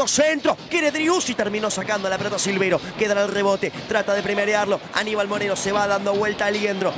centro, quiere Driussi, terminó sacando la pelota Silvero, queda en el rebote, trata de primerearlo, Aníbal Moreno se va dando vuelta a Aliendro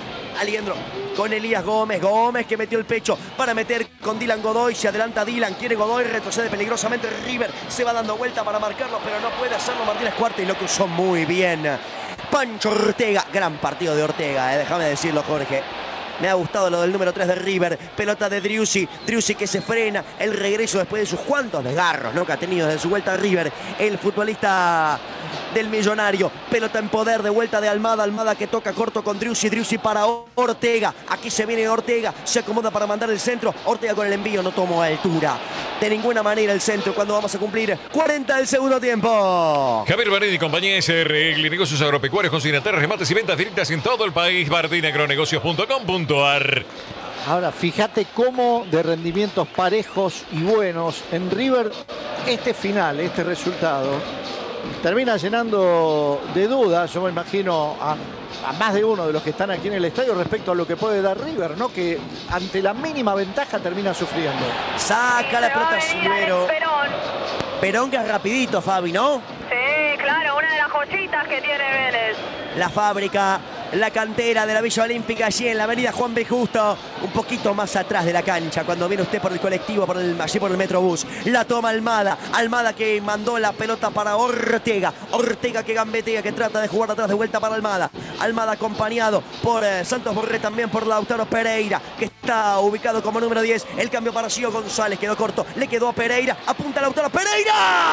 con Elías Gómez que metió el pecho para meter con Dylan Godoy, se adelanta Dylan, quiere Godoy, retrocede peligrosamente River, se va dando vuelta para marcarlo, pero no puede hacerlo Martínez Cuarta y lo cruzó muy bien Pancho Ortega, gran partido de Ortega, déjame decirlo, Jorge. Me ha gustado lo del número 3 de River. Pelota de Driussi que se frena. El regreso después de sus cuantos desgarros, ¿no?, que ha tenido desde su vuelta a River. El futbolista del Millonario. Pelota en poder de vuelta de Almada. Almada que toca corto con Driussi para Ortega. Aquí se viene Ortega. Se acomoda para mandar el centro. Ortega con el envío no tomó altura. De ninguna manera el centro cuando vamos a cumplir 40 del segundo tiempo. Javier Baredi y compañía SRL, negocios agropecuarios, consignatarios, remates y ventas directas en todo el país. bardinagronegocios.com.ar. Ahora, fíjate cómo de rendimientos parejos y buenos en River, este final, este resultado, termina llenando de dudas, yo me imagino, a más de uno de los que están aquí en el estadio respecto a lo que puede dar River, ¿no? Que ante la mínima ventaja termina sufriendo. Saca la pelota Silvero. Perón que es rapidito, Fabi, ¿no? Sí, claro, una de las joyitas que tiene Vélez. La fábrica, la cantera de la Villa Olímpica, allí en la avenida Juan B. Justo, un poquito más atrás de la cancha, cuando viene usted por el colectivo, allí por el Metrobús. La toma Almada que mandó la pelota para Ortega que gambetea, que trata de jugar atrás de vuelta para Almada acompañado por Santos Borré, también por Lautaro Pereira, que está ubicado como número 10. El cambio para Gio González, quedó corto, le quedó a Pereira, apunta Lautaro Pereira,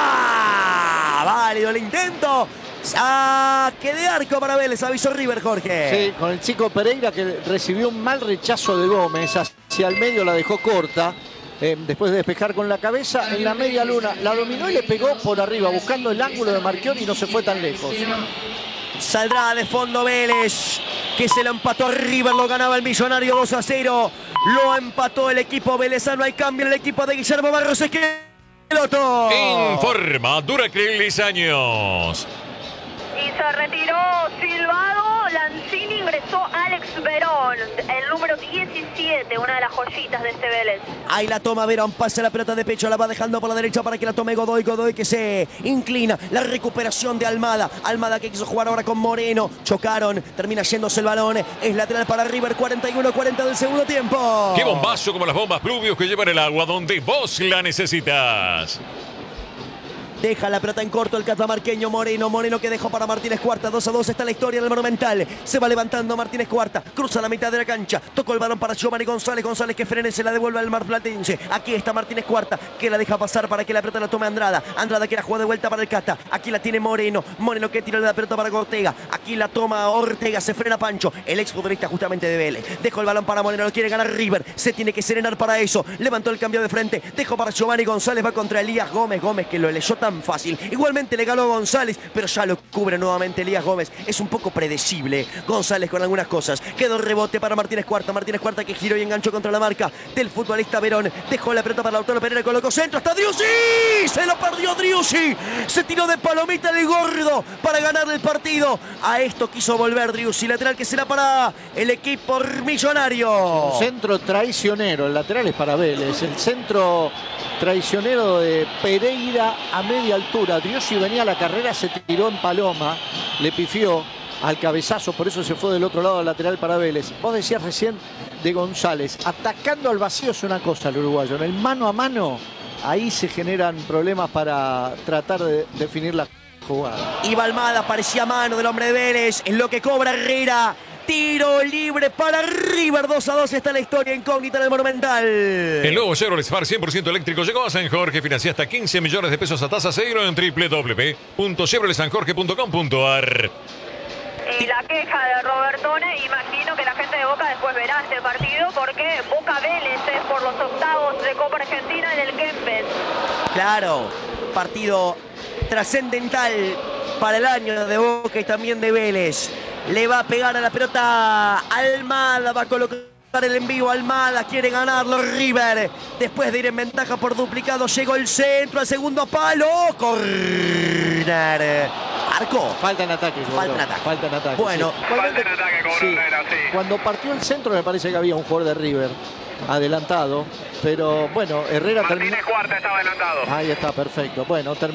válido el intento. Saque de arco para Vélez, avisó River, Jorge. Sí, con el chico Pereira que recibió un mal rechazo de Gómez, hacia el medio la dejó corta, después de despejar con la cabeza, en la media luna la dominó y le pegó por arriba, buscando el ángulo de Marchiori y no se fue tan lejos. Saldrá de fondo Vélez, que se lo empató a River, lo ganaba el Millonario 2-0, lo empató el equipo velezano, hay cambio en el equipo de Guillermo Barros Esqueloto. Informa Duracrilis Años. Y se retiró Silvado, Lanzini, ingresó Alex Verón, el número 17, una de las joyitas de este Vélez. Ahí la toma Verón, pasa la pelota de pecho, la va dejando por la derecha para que la tome Godoy que se inclina, la recuperación de Almada que quiso jugar ahora con Moreno, chocaron, termina yéndose el balón, es lateral para River, 41-40 del segundo tiempo. ¡Qué bombazo como las bombas Pluvius que llevan el agua donde vos la necesitas! Deja la pelota en corto el catamarqueño Moreno que dejó para Martínez Cuarta. 2-2 está la historia del Monumental. Se va levantando Martínez Cuarta, cruza la mitad de la cancha, tocó el balón para Giovanni González que frene, se la devuelve al marplatense. Aquí está Martínez Cuarta, que la deja pasar para que la pelota la tome Andrada que la juega de vuelta para el Cata. Aquí la tiene Moreno que tira la pelota para Ortega. Aquí la toma Ortega, se frena Pancho, el exfutbolista justamente de Vélez. Dejó el balón para Moreno, lo quiere ganar River, se tiene que serenar para eso. Levantó el cambio de frente, dejó para Giovanni González, va contra Elías Gómez que lo leyó tan fácil. Igualmente le ganó a González, pero ya lo cubre nuevamente Elías Gómez. Es un poco predecible González con algunas cosas. Quedó rebote para Martínez Cuarta que giró y enganchó contra la marca del futbolista Verón. Dejó la pelota para Lautaro Pereira, colocó centro, hasta Driussi. Se lo perdió Driussi. Se tiró de palomita el gordo para ganar el partido. A esto quiso volver Driussi, lateral que será para el equipo millonario. Un centro traicionero, el lateral es para Vélez. El centro traicionero de Pereira a media altura. Driussi venía a la carrera, se tiró en paloma, le pifió al cabezazo, por eso se fue del otro lado al lateral para Vélez. Vos decías recién de González, atacando al vacío es una cosa el uruguayo, en el mano a mano ahí se generan problemas para tratar de definir la jugada. Iba Almada, parecía mano del hombre de Vélez, es lo que cobra Herrera. Tiro libre para River, 2-2 está la historia incógnita del Monumental. El nuevo Chevrolet Spark 100% eléctrico llegó a San Jorge, financia hasta 15 millones de pesos a tasa cero en www.chevroletsanjorge.com.ar. Y la queja de Robertone, imagino que la gente de Boca después verá este partido porque Boca Vélez es por los octavos de Copa Argentina en el Kempes. Claro, partido trascendental para el año de Boca y también de Vélez. Le va a pegar a la pelota Almada, va a colocar el envío Almada, quiere ganarlo River. Después de ir en ventaja por duplicado, llegó el centro al segundo palo. Corner. Arco. Falta en ataque. Falta en ataque. Falta en ataque. Bueno. Sí. Falta en ataque con Herrera, sí. Cuando partió el centro me parece que había un jugador de River adelantado. Pero bueno, Herrera terminó. Martínez Cuarta estaba adelantado. Ahí está, perfecto. Bueno,